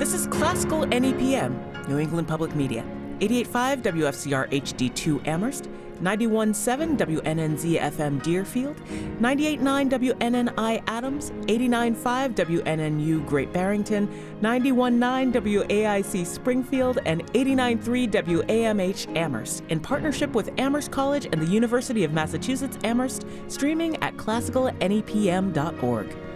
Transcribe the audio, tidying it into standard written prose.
This is Classical NEPM, New England Public Media. 88.5 WFCR HD2 Amherst, 91.7 WNNZ FM Deerfield, 98.9 WNNI Adams, 89.5 WNNU Great Barrington, 91.9 WAIC Springfield, and 89.3 WAMH Amherst, in partnership with Amherst College and the University of Massachusetts Amherst, streaming at classicalnepm.org.